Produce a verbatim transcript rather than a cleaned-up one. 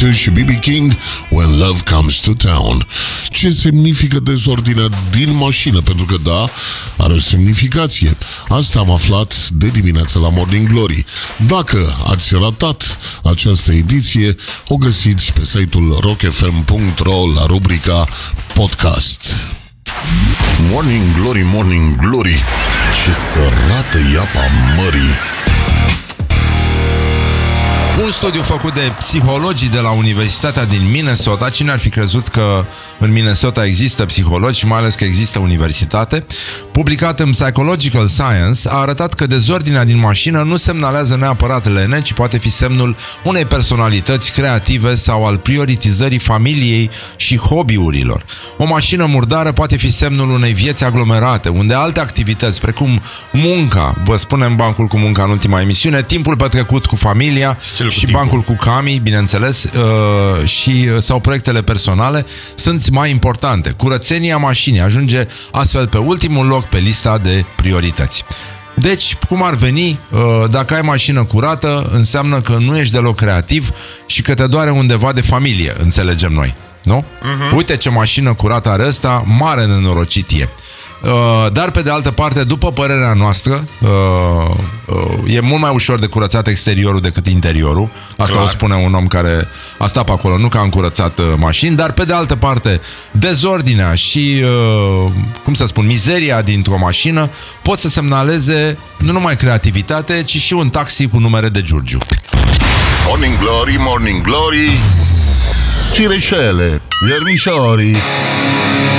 Beatles și B B King, When Love Comes to Town. Ce semnifică dezordinea din mașină? Pentru că da, are o semnificație. Asta am aflat de dimineață la Morning Glory. Dacă ați ratat această ediție, o găsiți pe site-ul rock f m punct r o la rubrica podcast. Morning Glory, Morning Glory, ce sărată iapa mării. Un studiu făcut de psihologii de la Universitatea din Minnesota. Cine ar fi crezut că în Minnesota există psihologi și mai ales că există universitate? Publicat în Psychological Science, a arătat că dezordinea din mașină nu semnalează neapărat lene, ci poate fi semnul unei personalități creative sau al prioritizării familiei și hobby-urilor. O mașină murdară poate fi semnul unei vieți aglomerate, unde alte activități, precum munca, vă spunem bancul cu munca în ultima emisiune, timpul petrecut cu familia și timpul. bancul cu cami, bineînțeles, uh, și, sau proiectele personale sunt mai importante. Curățenia mașinii ajunge astfel pe ultimul loc pe lista de priorități. Deci, cum ar veni, uh, dacă ai mașină curată, înseamnă că nu ești deloc creativ și că te doare undeva de familie, înțelegem noi, nu? Uh-huh. Uite ce mașină curată are ăsta, mare nenorocit e. Uh, dar pe de altă parte, după părerea noastră, uh, uh, e mult mai ușor de curățat exteriorul decât interiorul. Asta Clar. O spune un om care a stat pe acolo, nu că a încurățat uh, mașini. Dar pe de altă parte, dezordinea și uh, cum să spun, mizeria dintr-o mașină pot să semnaleze nu numai creativitate, ci și un taxi cu numere de Giurgiu. Morning Glory, Morning Glory, cireșele, viermișorii.